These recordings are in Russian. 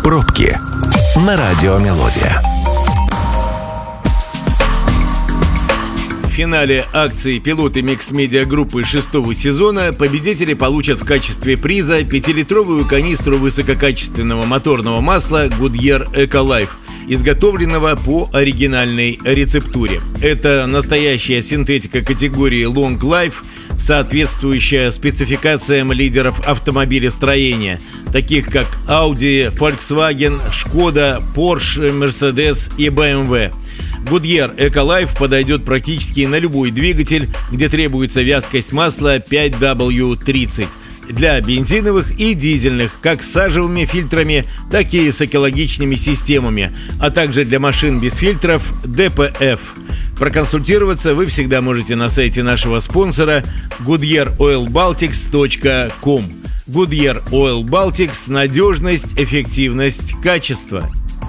Пробки на Радио Мелодия. В финале акции пилоты микс-медиа-группы 6-го сезона победители получат в качестве приза 5-литровую канистру высококачественного моторного масла Goodyear EcoLife, изготовленного по оригинальной рецептуре. Это настоящая синтетика категории Long Life, соответствующая спецификациям лидеров автомобилестроения, таких как Audi, Volkswagen, Skoda, Porsche, Mercedes и BMW. Goodyear EcoLife подойдет практически на любой двигатель, где требуется вязкость масла 5W30. Для бензиновых и дизельных, как с сажевыми фильтрами, так и с экологичными системами, а также для машин без фильтров DPF. Проконсультироваться вы всегда можете на сайте нашего спонсора goodyearoilbaltics.com. Goodyear Oil Baltics – надежность, эффективность, качество.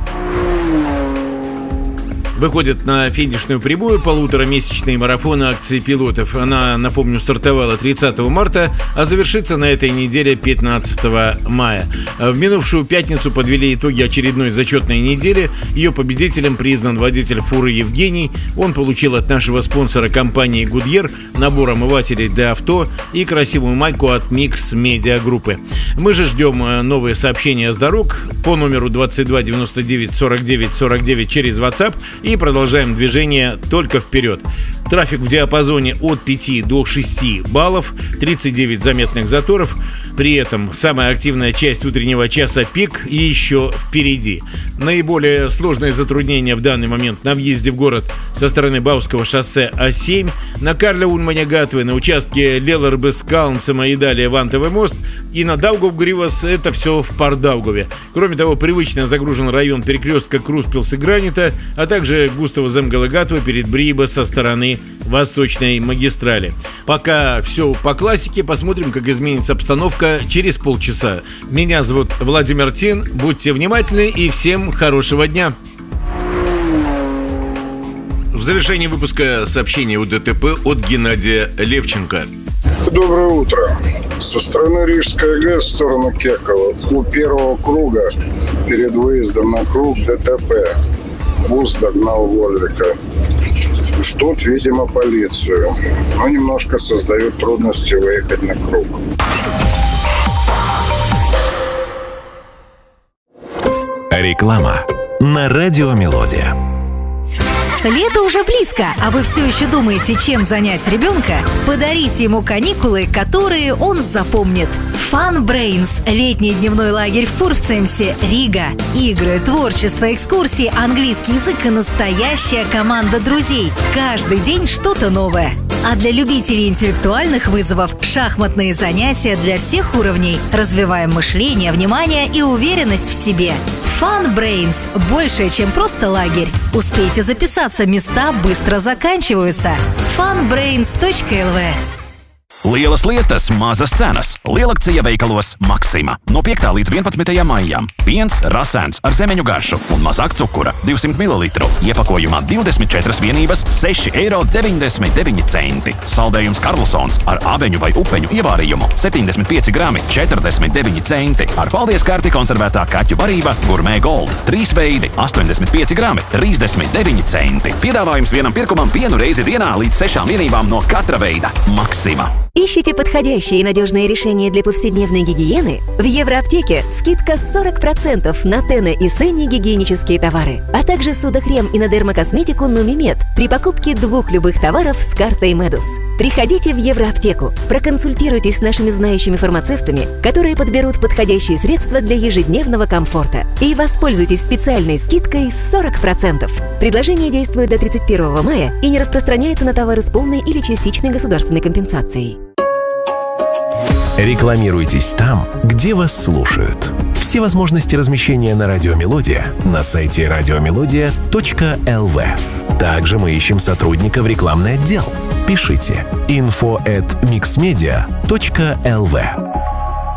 Выходит на финишную прямую полуторамесячный марафон акции пилотов. Она, напомню, стартовала 30 марта, а завершится на этой неделе 15 мая. В минувшую пятницу подвели итоги очередной зачетной недели. Ее победителем признан водитель фуры Евгений. Он получил от нашего спонсора компании Goodyear набор омывателей для авто и красивую майку от Mix Media группы. Мы же ждем новые сообщения с дорог по номеру 22 99 49 49 через WhatsApp и продолжаем движение только вперед. Трафик в диапазоне от 5 до 6 баллов, 39 заметных заторов. При этом самая активная часть утреннего часа пик и еще впереди. Наиболее сложные затруднения в данный момент на въезде в город со стороны Бауского шоссе А7, на Карля Ульманя-Гатвы, на участке Леларбес-Калнцема и далее Вантовый мост, и на Даугавгривас, это все в Пардаугаве. Кроме того, привычно загружен район перекрестка Круспилс и Гранита, а также Густава Земгала-Гатвы перед Бриба со стороны Восточной магистрали. Пока все по классике, посмотрим, как изменится обстановка через полчаса. Меня зовут Владимир Тин, будьте внимательны и всем хорошего дня. В завершении выпуска сообщение о ДТП от Геннадия Левченко. Доброе утро. Со стороны Рижской ГЭС в сторону Кекова у первого круга перед выездом на круг ДТП. Бус догнал Вольвика. Ждут, видимо, полицию. Но немножко создают трудности выехать на круг. Реклама на Радио Мелодия. Лето уже близко, а вы все еще думаете, чем занять ребенка? Подарите ему каникулы, которые он запомнит. Fun Brains – летний дневной лагерь в Пурвцемсе, Рига. Игры, творчество, экскурсии, английский язык и настоящая команда друзей. Каждый день что-то новое. А для любителей интеллектуальных вызовов – шахматные занятия для всех уровней. Развиваем мышление, внимание и уверенность в себе. Fun Brains – больше, чем просто лагерь. Успейте записаться, места быстро заканчиваются. funbrains.lv. Lielas lietas, mazas cenas. Lielakcija veikalos Maksima. No 5. līdz 11. maijam. Piens rasēns ar zemeņu garšu un mazāk cukura. 200 ml. Iepakojumā 24 vienības, 6,99 €. Saldējums Karlsons ar aveņu vai upeņu ievārījumu 75 grami, 49 centi. Ar paldies karti konservētā kaķu barība Gourmet Gold. 3 veidi, 85 grami, 39 centi. Piedāvājums vienam pirkumam vienu reizi dienā līdz 6 vienībām no katra veida. Maksima. Ищите подходящие и надежные решения для повседневной гигиены? В Евроаптеке скидка 40% на Тене и Сенни гигиенические товары, а также судокрем и на дермокосметику Нумимед при покупке 2 любых товаров с картой Медус. Приходите в Евроаптеку, проконсультируйтесь с нашими знающими фармацевтами, которые подберут подходящие средства для ежедневного комфорта, и воспользуйтесь специальной скидкой 40%. Предложение действует до 31 мая и не распространяется на товары с полной или частичной государственной компенсацией. Рекламируйтесь там, где вас слушают. Все возможности размещения на Радио Мелодия на сайте radiomelodia.lv. Также мы ищем сотрудников в рекламный отдел. Пишите info@mixmedia.lv.